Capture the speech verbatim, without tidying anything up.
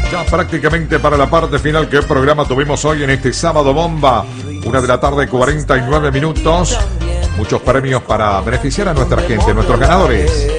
Ya prácticamente para la parte final. ¿Qué programa tuvimos hoy en este sábado bomba? Una de la tarde, cuarenta y nueve minutos. Muchos premios para beneficiar a nuestra gente, nuestros ganadores.